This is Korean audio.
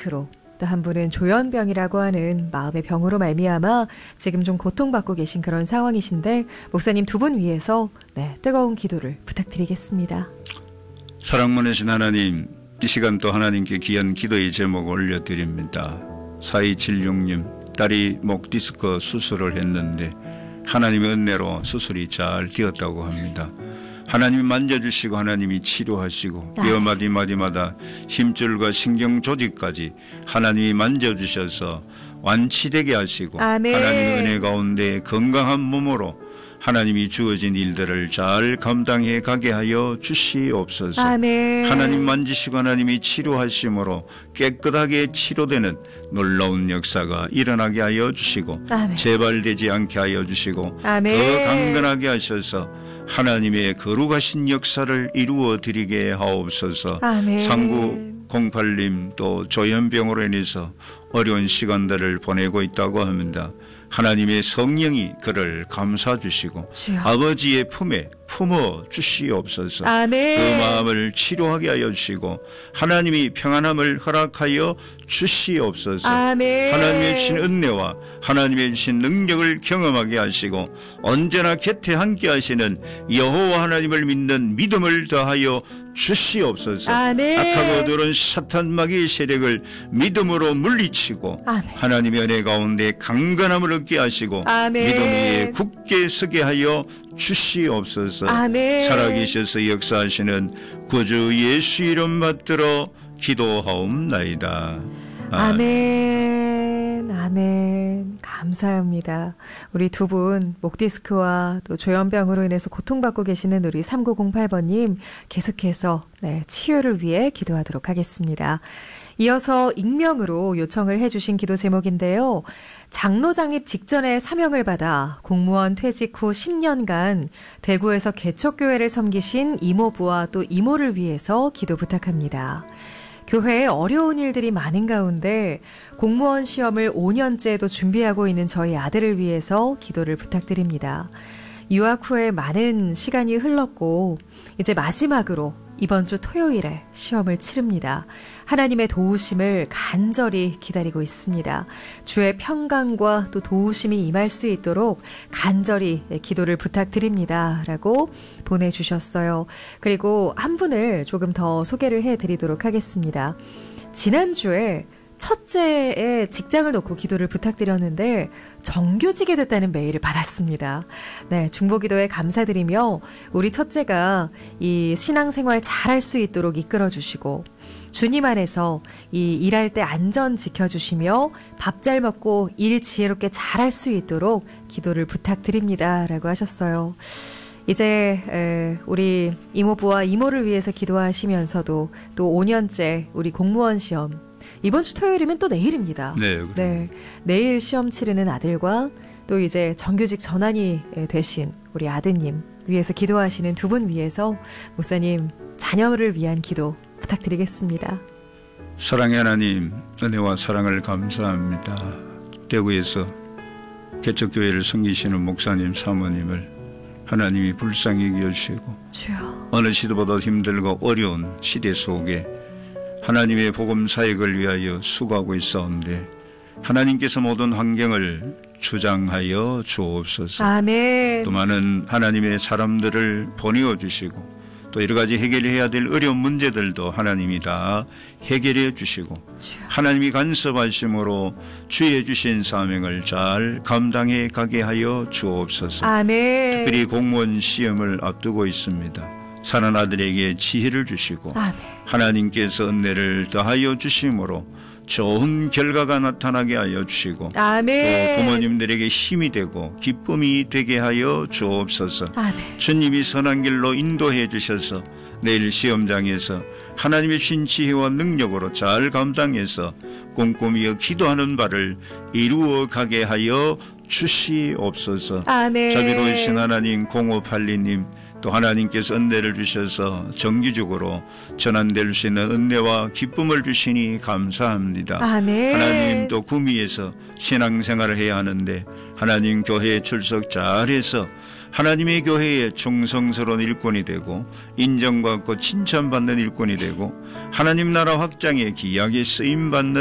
목디스크로, 또 한 분은 조현병이라고 하는 마음의 병으로 말미암아 지금 좀 고통받고 계신 그런 상황이신데, 목사님 두 분 위해서 뜨거운 기도를 부탁드리겠습니다. 사랑 많으신 하나님, 이 시간 또 하나님께 귀한 기도의 제목을 올려드립니다. 4276님, 딸이 목 디스크 수술을 했는데 하나님의 은혜로 수술이 잘 되었다고 합니다. 하나님이 만져주시고 하나님이 치료하시고 몇 마디마디마다 힘줄과 신경 조직까지 하나님이 만져주셔서 완치되게 하시고 아멘. 하나님의 은혜 가운데 건강한 몸으로 하나님이 주어진 일들을 잘 감당해 가게 하여 주시옵소서. 아멘. 하나님 만지시고 하나님이 치료하심으로 깨끗하게 치료되는 놀라운 역사가 일어나게 하여 주시고 아멘. 재발되지 않게 하여 주시고 아멘. 더 강건하게 하셔서 하나님의 거룩하신 역사를 이루어 드리게 하옵소서. 아멘. 3908님 또 조현병으로 인해서 어려운 시간들을 보내고 있다고 합니다. 하나님의 성령이 그를 감싸 주시고 주여. 아버지의 품에 품어 주시옵소서. 아멘. 그 마음을 치료하게 하여 주시고 하나님이 평안함을 허락하여 주시옵소서. 아멘. 하나님의 주신 은혜와 하나님의 주신 능력을 경험하게 하시고 언제나 곁에 함께 하시는 여호와 하나님을 믿는 믿음을 더하여 주시옵소서. 아멘. 악하고 더러운 사탄 마귀의 세력을 믿음으로 물리치고 아멘. 하나님의 은혜 가운데 강건함을 얻게 하시고 아멘. 믿음 위에 굳게 서게 하여 주시옵소서. 아멘. 살아계셔서 역사하시는 구주 예수 이름 받들어 기도하옵나이다. 아멘. 아멘. 감사합니다. 우리 두 분 목디스크와 또 조현병으로 인해서 고통받고 계시는 우리 3908번님 계속해서 치유를 위해 기도하도록 하겠습니다. 이어서 익명으로 요청을 해주신 기도 제목인데요. 장로 장립 직전에 사명을 받아 공무원 퇴직 후 10년간 대구에서 개척교회를 섬기신 이모부와 또 이모를 위해서 기도 부탁합니다. 교회에 어려운 일들이 많은 가운데 공무원 시험을 5년째도 준비하고 있는 저희 아들을 위해서 기도를 부탁드립니다. 유학 후에 많은 시간이 흘렀고 이제 마지막으로 이번 주 토요일에 시험을 치릅니다. 하나님의 도우심을 간절히 기다리고 있습니다. 주의 평강과 또 도우심이 임할 수 있도록 간절히 기도를 부탁드립니다. 라고 보내주셨어요. 그리고 한 분을 조금 더 소개를 해드리도록 하겠습니다. 지난주에 첫째의 직장을 놓고 기도를 부탁드렸는데 정규직이 됐다는 메일을 받았습니다. 중보기도에 감사드리며 우리 첫째가 이 신앙생활 잘할 수 있도록 이끌어주시고 주님 안에서 이 일할 때 안전 지켜주시며 밥 잘 먹고 일 지혜롭게 잘할 수 있도록 기도를 부탁드립니다. 라고 하셨어요. 이제 우리 이모부와 이모를 위해서 기도하시면서도 또 5년째 우리 공무원 시험 이번 주 토요일이면 또 내일입니다. 네. 내일 시험 치르는 아들과 또 이제 정규직 전환이 되신 우리 아드님 위해서 기도하시는 두 분 위해서 목사님 자녀를 위한 기도 부탁드리겠습니다. 사랑의 하나님, 은혜와 사랑을 감사합니다. 대구에서 개척교회를 섬기시는 목사님, 사모님을 하나님이 불쌍히 여기시고 주여. 어느 시대보다 힘들고 어려운 시대 속에 하나님의 복음 사역을 위하여 수고하고 있었는데 하나님께서 모든 환경을 주장하여 주옵소서. 아멘. 또 많은 하나님의 사람들을 보내어 주시고 또 여러 가지 해결해야 될 어려운 문제들도 하나님이 다 해결해 주시고 하나님이 간섭하심으로 주의 주신 사명을 잘 감당해 가게 하여 주옵소서. 아멘. 특별히 공무원 시험을 앞두고 있습니다. 사는 아들에게 지혜를 주시고 아멘. 하나님께서 은혜를 더하여 주심으로 좋은 결과가 나타나게 하여 주시고 아멘. 또 부모님들에게 힘이 되고 기쁨이 되게 하여 주옵소서. 아멘. 주님이 선한 길로 인도해 주셔서 내일 시험장에서 하나님의 주신 지혜와 능력으로 잘 감당해서 꼼꼼히 기도하는 바를 이루어 가게 하여 주시옵소서. 아멘. 자비로우신 하나님, 0582님 또 하나님께서 은혜를 주셔서 정기적으로 전환될 수 있는 은혜와 기쁨을 주시니 감사합니다. 아멘. 하나님 또 구미에서 신앙생활을 해야 하는데 하나님 교회에 출석 잘해서 하나님의 교회에 충성스러운 일꾼이 되고 인정받고 칭찬받는 일꾼이 되고 하나님 나라 확장에 귀하게 쓰임받는